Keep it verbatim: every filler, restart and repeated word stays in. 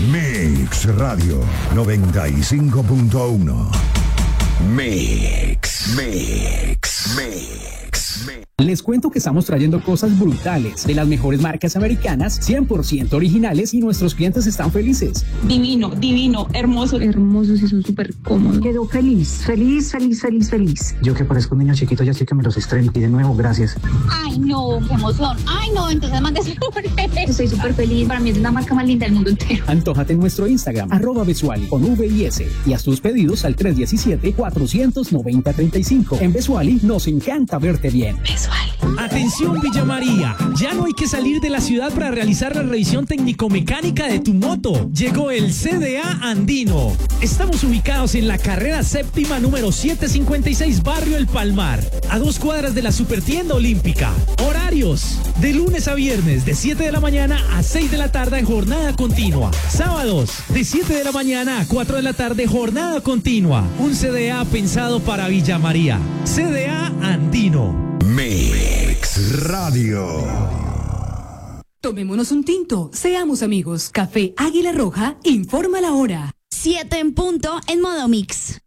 Mix Radio noventa y cinco punto uno. Mix, Mix, Mix, Mix. Les cuento que estamos trayendo cosas brutales de las mejores marcas americanas, cien por ciento originales, y nuestros clientes están felices. Divino, divino, hermoso. Hermosos y son súper cómodos. Quedó feliz, feliz, feliz, feliz, feliz. Yo que parezco un niño chiquito ya estoy que me los estreno. Y de nuevo, gracias. Ay, no, qué emoción. Ay, no, entonces mándese. Estoy súper feliz. Para mí es la marca más linda del mundo entero. Antójate en nuestro Instagram, arroba Besuali, con V y S. Y haz tus pedidos al tres uno siete, cuatro nueve cero, tres cinco. En Besuali nos encanta verte bien. Besuali. Atención Villa María, ya no hay que salir de la ciudad para realizar la revisión técnico-mecánica de tu moto. Llegó el C D A Andino. Estamos ubicados en la carrera séptima número setecientos cincuenta y seis, Barrio El Palmar, a dos cuadras de la Supertienda Olímpica. Horarios: de lunes a viernes de siete de la mañana a seis de la tarde en jornada continua. Sábados de siete de la mañana a cuatro de la tarde, jornada continua. Un C D A pensado para Villa María. C D A Andino. Mix Radio. Tomémonos un tinto, seamos amigos. Café Águila Roja informa la hora. Siete en punto en modo mix.